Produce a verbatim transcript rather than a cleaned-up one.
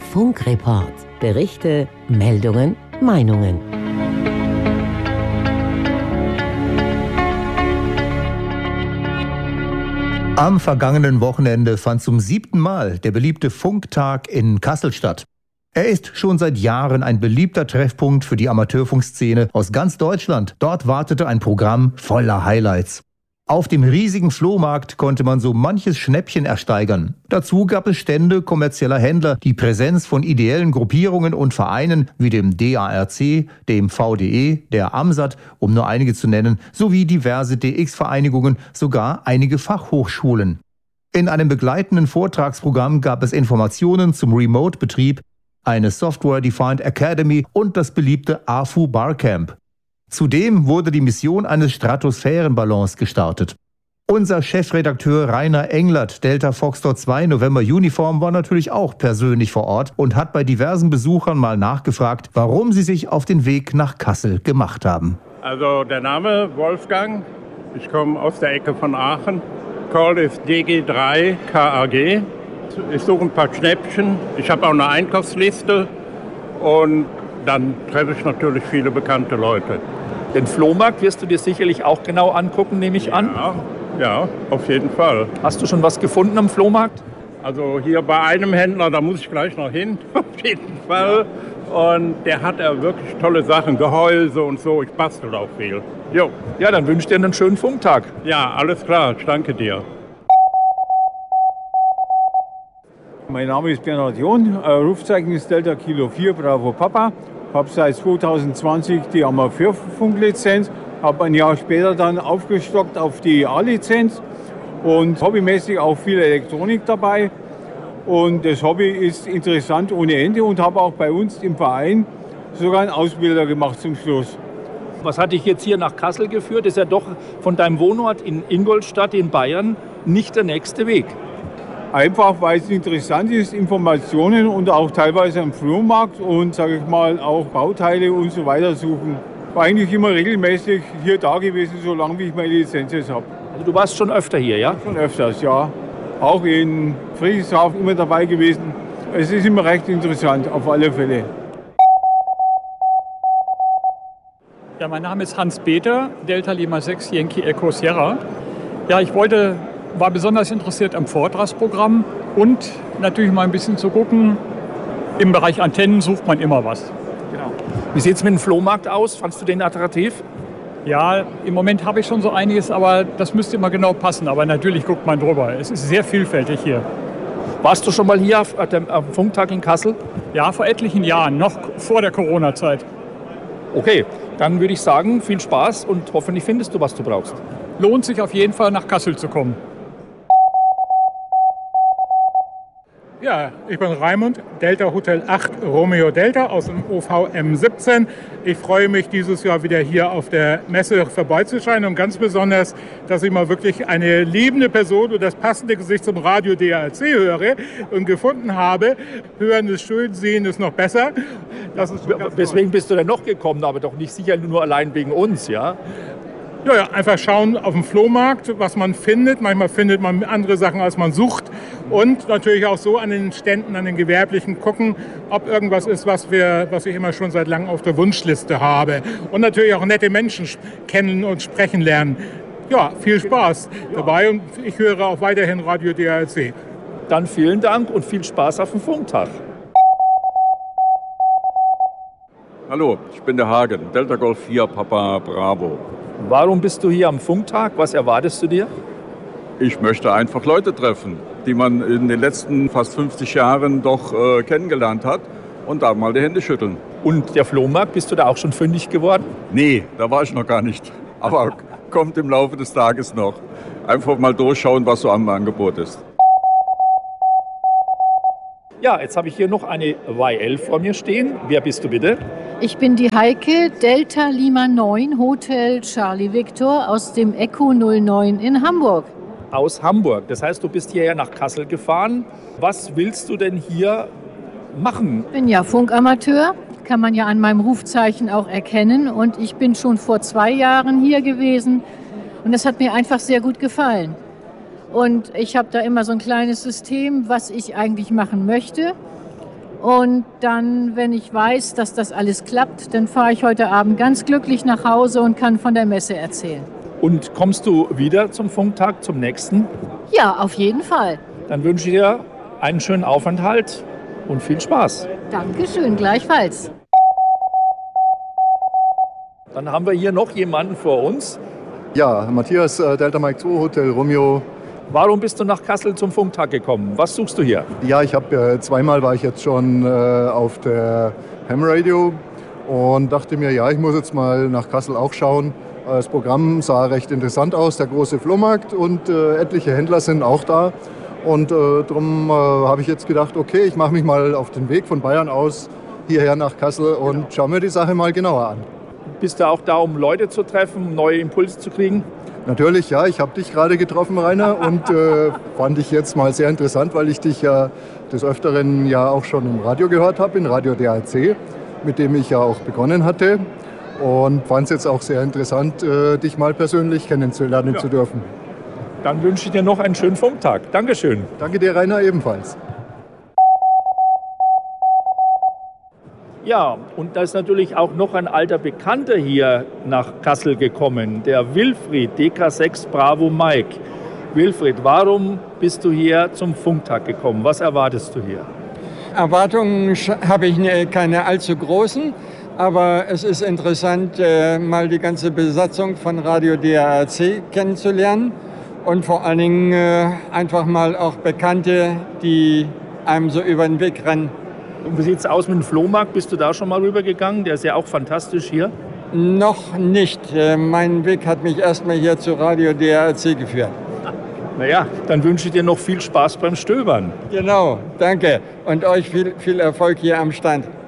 Funkreport. Berichte, Meldungen, Meinungen. Am vergangenen Wochenende fand zum siebten Mal der beliebte Funktag in Kassel statt. Er ist schon seit Jahren ein beliebter Treffpunkt für die Amateurfunkszene aus ganz Deutschland. Dort wartete ein Programm voller Highlights. Auf dem riesigen Flohmarkt konnte man so manches Schnäppchen ersteigern. Dazu gab es Stände kommerzieller Händler, die Präsenz von ideellen Gruppierungen und Vereinen wie dem D A R C, dem V D E, der AMSAT, um nur einige zu nennen, sowie diverse D X-Vereinigungen, sogar einige Fachhochschulen. In einem begleitenden Vortragsprogramm gab es Informationen zum Remote-Betrieb, eine Software-Defined Academy und das beliebte A F U Barcamp. Zudem wurde die Mission eines Stratosphärenballons gestartet. Unser Chefredakteur Rainer Englert, Delta Foxtrot zwei November Uniform, war natürlich auch persönlich vor Ort und hat bei diversen Besuchern mal nachgefragt, warum sie sich auf den Weg nach Kassel gemacht haben. Also der Name Wolfgang, ich komme aus der Ecke von Aachen. Call ist D G drei K A G. Ich suche ein paar Schnäppchen. Ich habe auch eine Einkaufsliste und dann treffe ich natürlich viele bekannte Leute. Den Flohmarkt wirst du dir sicherlich auch genau angucken, nehme ich an. Ja, ja, auf jeden Fall. Hast du schon was gefunden am Flohmarkt? Also hier bei einem Händler, da muss ich gleich noch hin, auf jeden Fall. Und der hat ja wirklich tolle Sachen, Gehäuse und so. Ich bastel auch viel. Jo. Ja, dann wünsche ich dir einen schönen Funktag. Ja, alles klar. Ich danke dir. Mein Name ist Bernhard John, Rufzeichen ist Delta Kilo vier Bravo Papa. Habe seit zweitausendzwanzig die Amateurfunklizenz, habe ein Jahr später dann aufgestockt auf die A-Lizenz und hobbymäßig auch viel Elektronik dabei. Und das Hobby ist interessant ohne Ende und habe auch bei uns im Verein sogar einen Ausbilder gemacht zum Schluss. Was hat dich jetzt hier nach Kassel geführt? Das ist ja doch von deinem Wohnort in Ingolstadt in Bayern nicht der nächste Weg. Einfach, weil es interessant ist, Informationen und auch teilweise am Flohmarkt und, sage ich mal, auch Bauteile und so weiter suchen. War eigentlich immer regelmäßig hier da gewesen, solange ich meine Lizenz jetzt habe. Also du warst schon öfter hier, ja? Schon öfters, ja. Auch in Friedrichshafen immer dabei gewesen. Es ist immer recht interessant, auf alle Fälle. Ja, mein Name ist Hans-Peter, Delta Lima sechs Yankee Echo Sierra. Ja, ich wollte... war besonders interessiert am Vortragsprogramm und natürlich mal ein bisschen zu gucken, im Bereich Antennen sucht man immer was. Genau. Wie sieht es mit dem Flohmarkt aus? Fandst du den attraktiv? Ja, im Moment habe ich schon so einiges, aber das müsste immer genau passen. Aber natürlich guckt man drüber. Es ist sehr vielfältig hier. Warst du schon mal hier auf dem Funktag in Kassel? Ja, vor etlichen Jahren, noch vor der Corona-Zeit. Okay, dann würde ich sagen, viel Spaß und hoffentlich findest du, was du brauchst. Lohnt sich auf jeden Fall, nach Kassel zu kommen. Ja, ich bin Raimund, Delta Hotel acht Romeo Delta aus dem O V M siebzehn. Ich freue mich, dieses Jahr wieder hier auf der Messe vorbeizuscheinen und ganz besonders, dass ich mal wirklich eine liebende Person und das passende Gesicht zum Radio D A R C höre und gefunden habe. Hören ist schön, sehen ist noch besser. Das ist Weswegen bist du denn noch gekommen, aber doch nicht sicher nur allein wegen uns, ja? Ja, ja, einfach schauen auf dem Flohmarkt, was man findet. Manchmal findet man andere Sachen, als man sucht. Und natürlich auch so an den Ständen, an den Gewerblichen gucken, ob irgendwas ist, was, wir, was ich immer schon seit langem auf der Wunschliste habe. Und natürlich auch nette Menschen kennen und sprechen lernen. Ja, viel Spaß dabei und ich höre auch weiterhin Radio D A R C. Dann vielen Dank und viel Spaß auf dem Funktag. Hallo, ich bin der Hagen, Delta Golf vier Papa Bravo. Warum bist du hier am Funktag? Was erwartest du dir? Ich möchte einfach Leute treffen, die man in den letzten fast fünfzig Jahren doch äh, kennengelernt hat und da mal die Hände schütteln. Und der Flohmarkt, bist du da auch schon fündig geworden? Nee, da war ich noch gar nicht. Aber kommt im Laufe des Tages noch. Einfach mal durchschauen, was so am Angebot ist. Ja, jetzt habe ich hier noch eine Y L vor mir stehen. Wer bist du bitte? Ich bin die Heike, Delta Lima neun, Hotel Charlie Victor aus dem Echo null neun in Hamburg. Aus Hamburg. Das heißt, du bist hierher nach Kassel gefahren. Was willst du denn hier machen? Ich bin ja Funkamateur, kann man ja an meinem Rufzeichen auch erkennen. Und ich bin schon vor zwei Jahren hier gewesen und das hat mir einfach sehr gut gefallen. Und ich habe da immer so ein kleines System, was ich eigentlich machen möchte. Und dann, wenn ich weiß, dass das alles klappt, dann fahre ich heute Abend ganz glücklich nach Hause und kann von der Messe erzählen. Und kommst du wieder zum Funktag, zum nächsten? Ja, auf jeden Fall. Dann wünsche ich dir einen schönen Aufenthalt und viel Spaß. Dankeschön, gleichfalls. Dann haben wir hier noch jemanden vor uns. Ja, Matthias, äh, Delta Mike zwei, Hotel Romeo. Warum bist du nach Kassel zum Funktag gekommen? Was suchst du hier? Ja, ich habe äh, zweimal war ich jetzt schon äh, auf der Ham Radio und dachte mir, ja, ich muss jetzt mal nach Kassel auch schauen. Das Programm sah recht interessant aus, der große Flohmarkt und äh, etliche Händler sind auch da. Und äh, darum äh, habe ich jetzt gedacht, okay, ich mache mich mal auf den Weg von Bayern aus hierher nach Kassel und schaue mir die Sache mal genauer an. Bist du auch da, um Leute zu treffen, um neue Impulse zu kriegen? Natürlich, ja. Ich habe dich gerade getroffen, Rainer, und äh, fand ich jetzt mal sehr interessant, weil ich dich ja des Öfteren ja auch schon im Radio gehört habe, in Radio D A C, mit dem ich ja auch begonnen hatte. Und fand es jetzt auch sehr interessant, äh, dich mal persönlich kennenzulernen ja. zu dürfen. Dann wünsche ich dir noch einen schönen Funktag. Dankeschön. Danke dir, Rainer, ebenfalls. Ja, und da ist natürlich auch noch ein alter Bekannter hier nach Kassel gekommen, der Wilfried, D K sechs Bravo Mike. Wilfried, warum bist du hier zum Funktag gekommen? Was erwartest du hier? Erwartungen habe ich keine allzu großen, aber es ist interessant, mal die ganze Besatzung von Radio D A C kennenzulernen und vor allen Dingen einfach mal auch Bekannte, die einem so über den Weg rennen. Und wie sieht es aus mit dem Flohmarkt? Bist du da schon mal rübergegangen? Der ist ja auch fantastisch hier. Noch nicht. Mein Weg hat mich erstmal hier zu Radio D A C geführt. Naja, dann wünsche ich dir noch viel Spaß beim Stöbern. Genau, danke. Und euch viel, viel Erfolg hier am Stand.